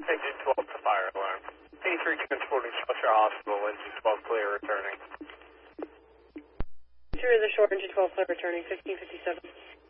Engine 12 to fire alarm. 83 transporting Shropshire Hospital, engine 12 clear returning. Through the shore, engine 12 clear returning, 1557.